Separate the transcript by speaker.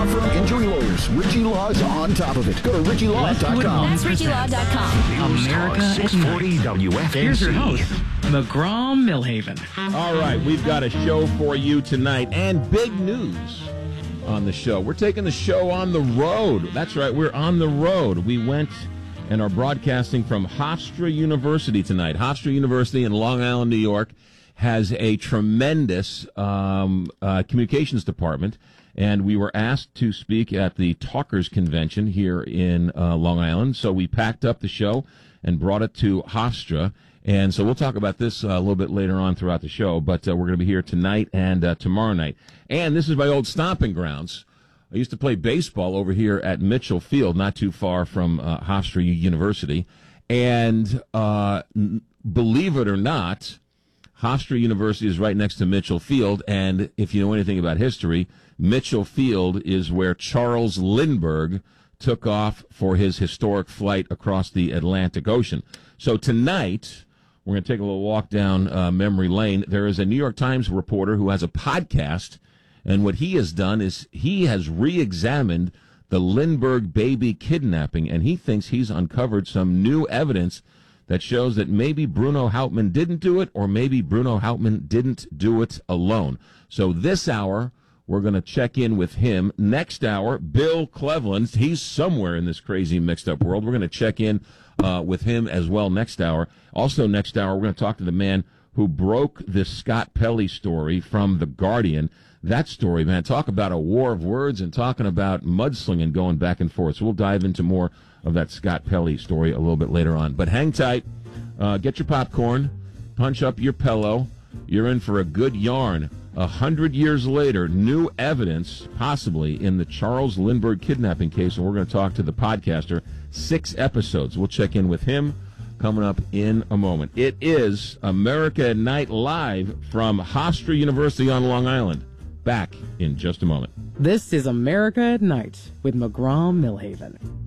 Speaker 1: law firm, injury lawyers. Ritchie Law's on top of it. Go to ritchielaw.com.
Speaker 2: That's ritchielaw.com.
Speaker 3: America at 640 WFNZ.
Speaker 4: Here's your host, McGraw Millhaven.
Speaker 5: All right, we've got a show for you tonight, and big news on the show. We're taking the show on the road. That's right, we're on the road. We went and are broadcasting from Hofstra University tonight. Hofstra University in Long Island, New York, has a tremendous communications department, and we were asked to speak at the Talkers Convention here in Long Island. So we packed up the show and brought it to Hofstra. And so we'll talk about this a little bit later on throughout the show, but we're going to be here tonight and tomorrow night. And this is my old stomping grounds. I used to play baseball over here at Mitchell Field, not too far from Hofstra University. And believe it or not, Hofstra University is right next to Mitchell Field. And if you know anything about history, Mitchell Field is where Charles Lindbergh took off for his historic flight across the Atlantic Ocean. So tonight, we're going to take a little walk down memory lane. There is a New York Times reporter who has a podcast, and what he has done is he has re-examined the Lindbergh baby kidnapping, and he thinks he's uncovered some new evidence that shows that maybe Bruno Hauptmann didn't do it, or maybe Bruno Hauptmann didn't do it alone. So this hour, we're going to check in with him. Next hour, Bill Cleveland. He's somewhere in this crazy mixed-up world. We're going to check in with him as well next hour. Also next hour, we're going to talk to the man who broke this Scott Pelley story from The Guardian. That story, man, talk about a war of words and talking about mudslinging going back and forth. So we'll dive into more of that Scott Pelley story a little bit later on. But hang tight. Get your popcorn. Punch up your pillow. You're in for a good yarn. 100 years later, new evidence, possibly, in the Charles Lindbergh kidnapping case, and we're going to talk to the podcaster. 6 episodes. We'll check in with him coming up in a moment. It is America at Night live from Hofstra University on Long Island. Back in just a moment.
Speaker 4: This is America at Night with McGraw Millhaven.